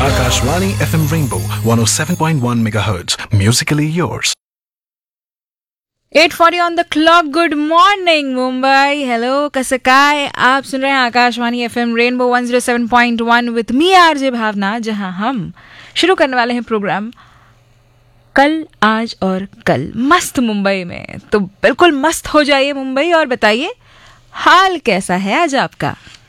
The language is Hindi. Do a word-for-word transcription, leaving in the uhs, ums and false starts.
Akashvani F M Rainbow one oh seven point one megahertz. Musically yours. Eight forty on the clock. Good morning Mumbai. Hello कसं काय. आप सुन रहे हैं Akashvani FM rainbow one oh seven point one with me RJ भावना, जहां हम शुरू करने वाले हैं प्रोग्राम कल आज और कल मस्त मुंबई में. तो बिल्कुल मस्त हो जाइए मुंबई और बताइए हाल कैसा है आज आपका.